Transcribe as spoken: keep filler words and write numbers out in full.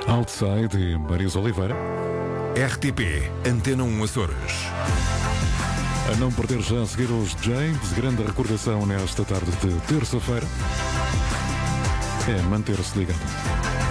Outside e Marisa Oliveira. R T P Antena um Açores. A não perder já a seguir os James, grande recordação nesta tarde de terça-feira. É manter-se ligado.